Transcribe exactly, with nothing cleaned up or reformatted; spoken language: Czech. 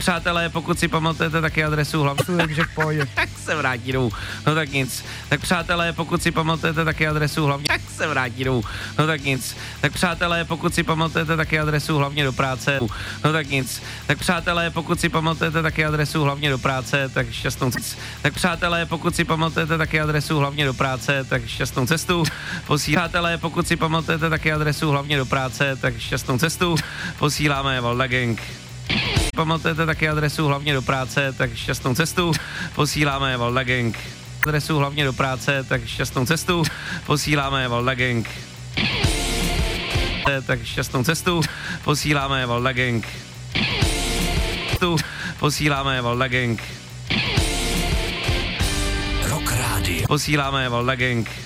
přátelé, pokud si pamatujete taky adresu hlavně, takže v pohodě. tak se vrátí domů. No tak nic. Tak přátelé, pokud si pamatujete taky adresu hlavně, tak se vrátí domů. No tak nic. Tak přátelé, pokud si pamatujete taky adresu hlavně do práce, no tak nic. Tak přátelé, pokud si pamatujete taky adresu hlavně do práce, tak šťastnou cestu. Tak přátelé, pokud si pamatujete taky adresu hlavně do práce, tak šťastnou cestu. Posílá přátelé, pokud si pamatujete taky adresu hlavně do práce, tak šťastnou cestu. Posíláme Valda Gang. Pamatujete taky adresu hlavně do práce, tak šťastnou cestu. Posíláme Valda Gang. Adresu hlavně do práce, tak šťastnou cestu. Posíláme Valda Gang. Tak šťastnou cestu. Posíláme Valda Gang. Posíláme Valda Gang. Rock Radio. Posíláme Valda Gang.